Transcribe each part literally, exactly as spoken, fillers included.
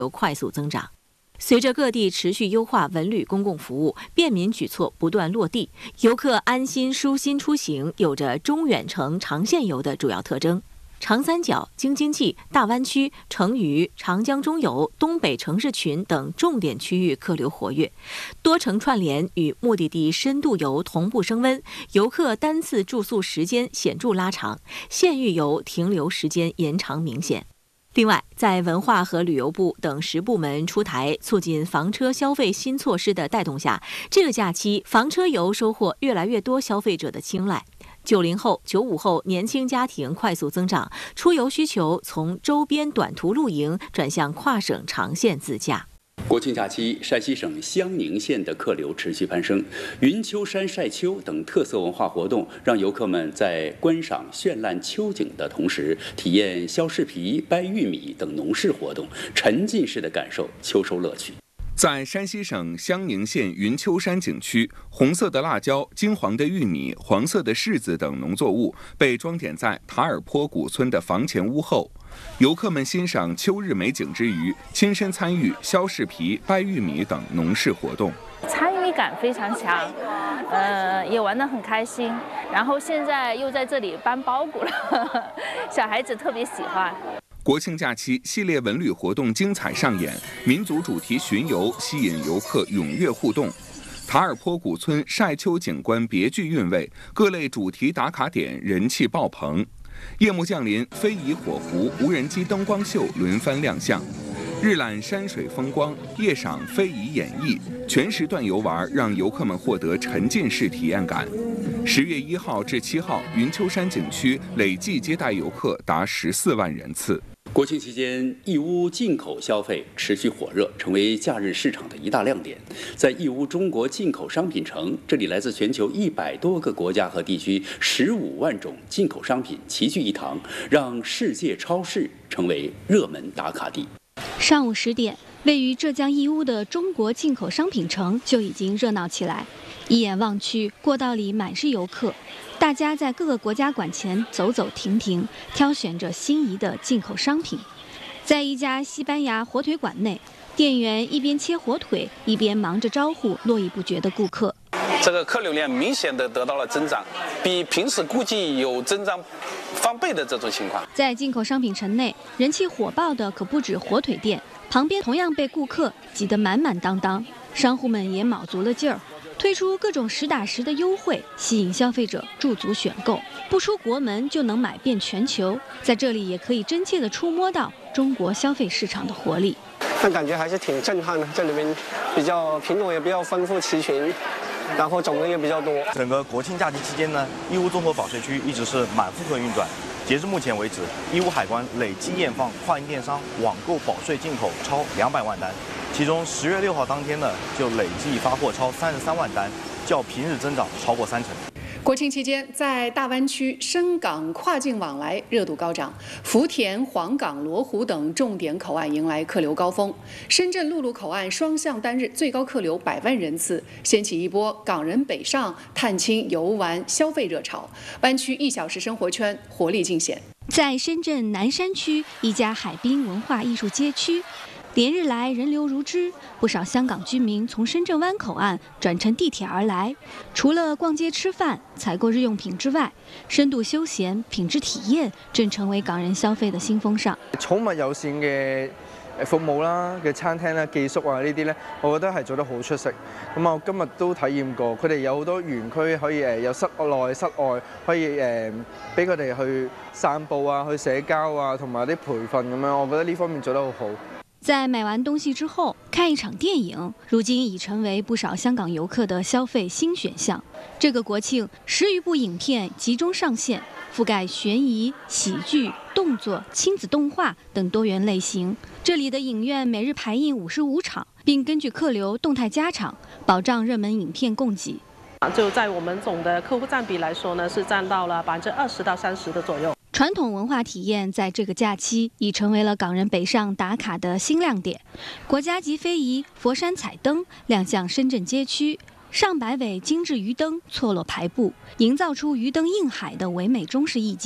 有快速增长。随着各地持续优化文旅公共服务，便民举措不断落地，游客安心舒心出行有着中远程长线游的主要特征。长三角、京津冀、大湾区、成渝、长江中游、东北城市群等重点区域客流活跃，多城串联与目的地深度游同步升温，游客单次住宿时间显著拉长，县域游停留时间延长明显。另外，在文化和旅游部等十部门出台促进房车消费新措施的带动下，这个假期房车游收获越来越多消费者的青睐。九零后、九五后年轻家庭快速增长，出游需求从周边短途露营转向跨省长线自驾。 国庆假期，山西省襄宁县的客流持续攀升，云丘山晒秋等特色文化活动让游客们在观赏绚烂秋景的同时，体验削柿皮、掰玉米等农事活动，沉浸式的感受秋收乐趣。 在山西省襄宁县云丘山景区，红色的辣椒、金黄的玉米、黄色的柿子等农作物被装点在塔尔坡古村的房前屋后。游客们欣赏秋日美景之余，亲身参与削柿皮、掰玉米等农事活动， 参与感非常强，呃，也玩得很开心。然后现在又在这里搬包谷了，呵呵，小孩子特别喜欢。 国庆假期系列文旅活动精彩上演，民族主题巡游吸引游客踊跃互动。塔尔坡古村晒秋景观别具韵味，各类主题打卡点人气爆棚。夜幕降临，非遗火狐、无人机灯光秀轮番亮相，日览山水风光，夜赏非遗演绎，全时段游玩让游客们获得沉浸式体验感。十月一号至七号，云丘山景区累计接待游客达十四万人次。 国庆期间，义乌进口消费持续火热，成为假日市场的一大亮点。在义乌中国进口商品城，这里来自全球一百多个国家和地区十五万种进口商品齐聚一堂，让世界超市成为热门打卡地。 上午十点，位于浙江义乌的中国进口商品城就已经热闹起来。一眼望去，过道里满是游客，大家在各个国家馆前走走停停，挑选着心仪的进口商品。在一家西班牙火腿馆内，店员一边切火腿，一边忙着招呼络绎不绝的顾客。 这个客流量明显的得到了增长，比平时估计有增长翻倍的这种情况。 在进口商品城内，人气火爆的可不止火腿店，旁边同样被顾客挤得满满当当，商户们也卯足了劲儿。推出各种实打实的优惠，吸引消费者驻足选购，不出国门就能买遍全球。在这里也可以真切地触摸到中国消费市场的活力。 但感觉还是挺震撼的，这里面比较品种也比较丰富齐全，然后种类也比较多。 整个国庆假期期间呢，义乌综合保税区一直是满负荷运转。截至目前为止，义乌海关累计验放跨境电商网购保税进口超两百万单，其中十月六号当天呢，就累计发货超三十三万单，较平日增长超过三成。 国庆期间，在大湾区深港跨境往来热度高涨，福田、黄冈、罗湖等重点口岸迎来客流高峰。深圳陆路口岸双向单日最高客流百万人次，掀起一波港人北上探亲、游玩、消费热潮。湾区一小时生活圈活力尽显。 在深圳南山区一家海滨文化艺术街区，连日来人流如织，不少香港居民从深圳湾口岸转乘地铁而来。除了逛街吃饭、采购日用品之外，深度休閒、品質體驗正成為港人消費的新風尚。 寵物友善嘅服務啦、嘅餐廳啦、寄宿啊呢啲咧，我覺得係做得好出色。咁啊，我今日都體驗過，佢哋有好多園區可以誒有室內、室外，可以誒俾佢哋去散步啊、去社交啊，同埋啲培訓咁樣，我覺得呢方面做得好好。 在買完東西之後，看一場電影，如今已成為不少香港遊客的消費新選項。這個國慶，十餘部影片集中上線，覆蓋懸疑、喜劇、動作、親子動畫等多元類型。這裡的影院每日排映五十五場，並根據客流動態加場，保障熱門影片供給。 就在我們總的客戶佔比來說呢，是佔到了百分之二十到三十的左右。 傳統文化體驗在這個假期已成為了港人北上打卡的新亮點。國家級非遺佛山彩燈亮相深圳街區，上百尾精緻魚燈錯落排布，營造出魚燈映海的唯美中式意境。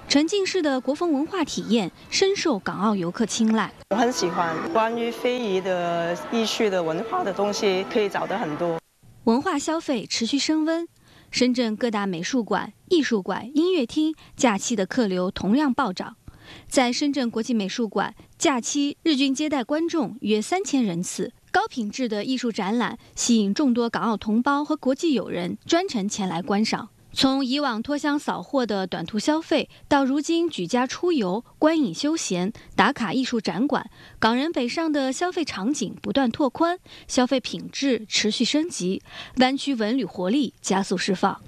沉浸式的国风文化体验深受港澳游客青睐。 我很喜欢关于非遗的艺术的文化的东西，可以找得很多。 文化消费持续升温，深圳各大美术馆、艺术馆、音乐厅假期的客流同样暴涨。在深圳国际美术馆，假期日均接待观众约三千人次。高品质的艺术展览吸引众多港澳同胞和国际友人专程前来观赏。从以往脱箱扫货的短途消费，到如今举家出游、观影休闲、打卡艺术展馆，港人北上的消费场景不断拓宽，消费品质持续升级，湾区文旅活力加速释放。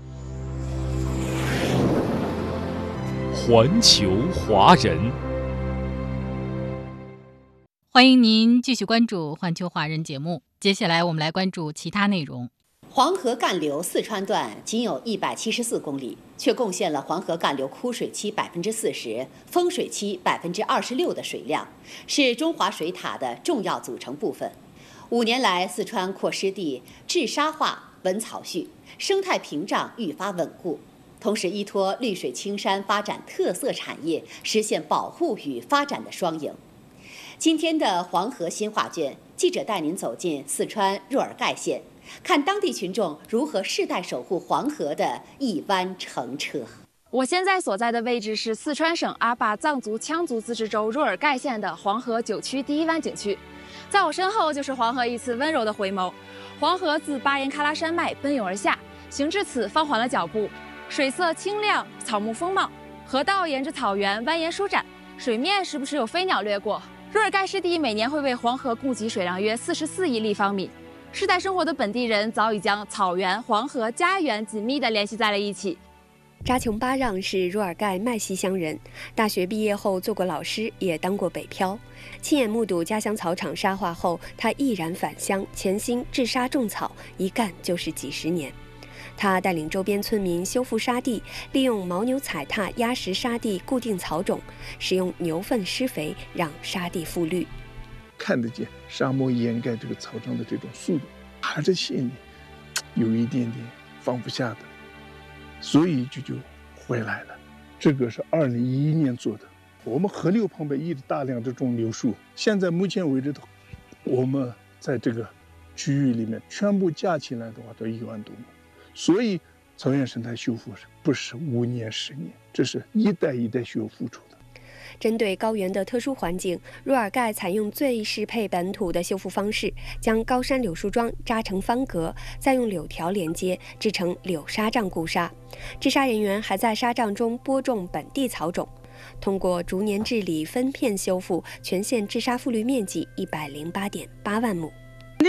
环球华人， 欢迎您继续关注环球华人节目。接下来我们来关注其他内容。 黄河干流四川段仅有一百七十四公里，却贡献了黄河干流枯水期百分之四十、丰水期百分之二十六的水量，是中华水塔的重要组成部分。五年来，四川扩湿地治沙化、稳草序，生态屏障愈发稳固。同时，依托绿水青山发展特色产业，实现保护与发展的双赢。今天的黄河新画卷，记者带您走进四川若尔盖县，看当地群众如何世代守护黄河的一湾澄澈。 我现在所在的位置是四川省阿坝藏族羌族自治州若尔盖县的黄河九区第一湾景区，在我身后就是黄河一次温柔的回眸。黄河自巴颜喀拉山脉奔涌而下，行至此放缓了脚步，水色清亮，草木丰茂，河道沿着草原蜿蜒舒展，水面时不时有飞鸟掠过。若尔盖湿地每年会为黄河供给水量约四十四亿立方米，世代生活的本地人早已将草原、黄河、家园紧密地联系在了一起。 扎琼巴让是若尔盖麦西乡人，大学毕业后做过老师，也当过北漂。亲眼目睹家乡草场沙化后，他毅然返乡，潜心治沙种草，一干就是几十年。他带领周边村民修复沙地，利用牦牛踩踏压实沙地固定草种，使用牛粪施肥让沙地复绿。 看得见沙漠掩盖这个草场的这种速度，还是心里有一点点放不下的，所以就就回来了。这个是二零一一年做的。我们河流旁边一直大量这种柳树，现在目前为止的，我们在这个区域里面全部加起来的话，都一万多亩。所以草原生态修复不是五年十年，这是一代一代需要付出的。 针对高原的特殊环境，若尔盖采用最适配本土的修复方式，将高山柳树桩扎成方格，再用柳条连接，制成柳沙障固沙。治沙人员还在沙障中播种本地草种。通过逐年治理、分片修复，全县治沙复绿面积一百零八点八万亩。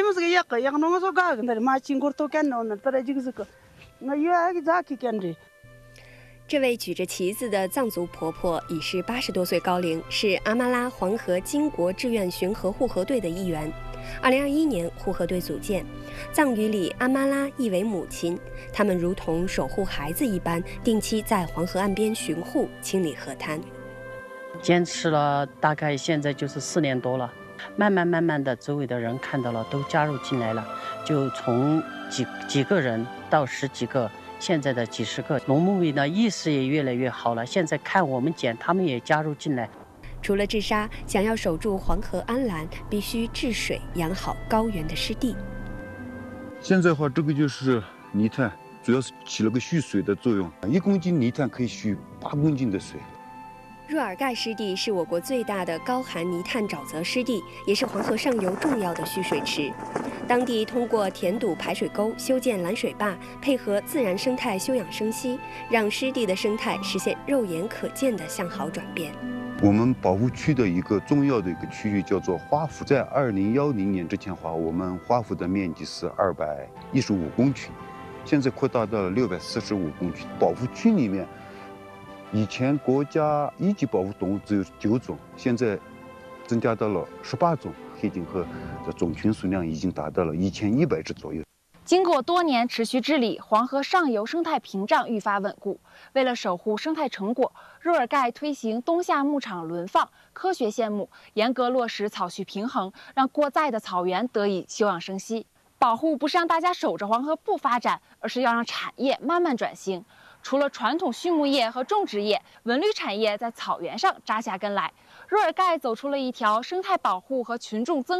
这位举着旗子的藏族婆婆已是八十多岁高龄，是阿玛拉黄河金国志愿巡河护河队的一员。二零二一年，护河队组建，藏语里阿玛拉意为母亲，他们如同守护孩子一般，定期在黄河岸边巡护、清理河滩。 坚持了大概现在就是四年多了。慢慢慢慢的，周围的人看到了，都加入进来了，就从几几个人到十几个，现在的几十个。农牧民的意识也越来越好了，现在看我们捡，他们也加入进来。 除了治沙，想要守住黄河安澜，必须治水，养好高原的湿地。 现在的话，这个就是泥炭，主要是起了个蓄水的作用，一公斤泥炭可以蓄八公斤的水。 若尔盖湿地是我国最大的高含泥炭沼泽湿地，也是黄河上游重要的蓄水池。当地通过填堵排水沟、修建拦水坝，配合自然生态休养生息，让湿地的生态实现肉眼可见的向好转变。 我们保护区的一个重要的一个区域叫做花府，在二零幺零年之前的话，我们花府的面积是二百一十五公顷，现在扩大到了六百四十五公顷。保护区里面，以前国家一级保护动物只有九种，现在增加到了十八种，黑颈鹤的种群数量已经达到了一千一百只左右。 经过多年持续治理，黄河上游生态屏障愈发稳固。为了守护生态成果，若尔盖推行冬夏牧场轮放、科学限牧，严格落实草序平衡，让过载的草原得以休养生息。保护不是让大家守着黄河不发展，而是要让产业慢慢转型。 除了传统畜牧业和种植业，文旅产业在草原上扎下根来。若尔盖走出了一条生态保护和群众增